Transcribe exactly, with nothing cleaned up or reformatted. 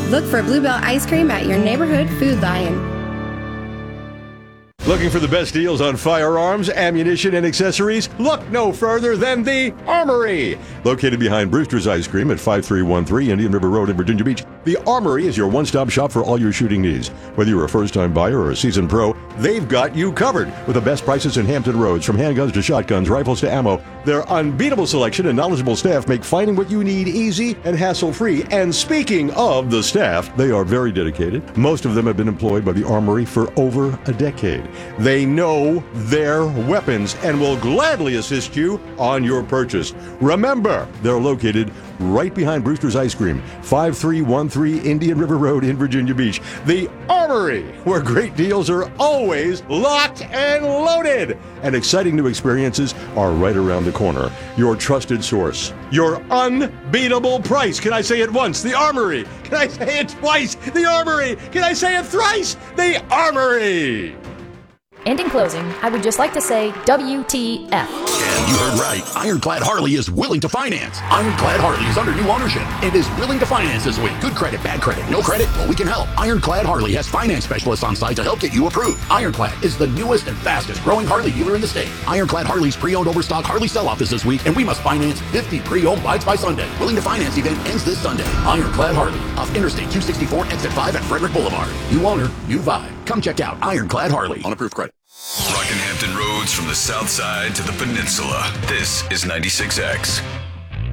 Look for Bluebell Ice Cream at your neighborhood Food Lion. Looking for the best deals on firearms, ammunition, and accessories? Look no further than the Armory. Located behind Brewster's Ice Cream at five three one three Indian River Road in Virginia Beach, the Armory is your one-stop shop for all your shooting needs. Whether you're a first-time buyer or a seasoned pro, they've got you covered with the best prices in Hampton Roads. From handguns to shotguns, rifles to ammo, their unbeatable selection and knowledgeable staff make finding what you need easy and hassle-free. And speaking of the staff, they are very dedicated. Most of them have been employed by the Armory for over a decade. They know their weapons and will gladly assist you on your purchase. Remember, they're located right behind Brewster's Ice Cream, five three one three Indian River Road in Virginia Beach. The Armory, where great deals are always locked and loaded. And exciting new experiences are right around the corner. Your trusted source. Your unbeatable price. Can I say it once? The Armory. Can I say it twice? The Armory. Can I say it thrice? The Armory. And in closing, I would just like to say W T F. And you heard right. Ironclad Harley is willing to finance. Ironclad Harley is under new ownership and is willing to finance this week. Good credit, bad credit, no credit? Well, we can help. Ironclad Harley has finance specialists on site to help get you approved. Ironclad is the newest and fastest growing Harley dealer in the state. Ironclad Harley's pre-owned overstock Harley sell-off is this week, and we must finance fifty pre-owned bikes by Sunday. Willing to finance event ends this Sunday. Ironclad Harley off Interstate two sixty-four, Exit five at Frederick Boulevard. New owner, new vibe. Come check out Ironclad Harley on approved credit. Rockin' Hampton roads from the south side to the peninsula. This is ninety-six X.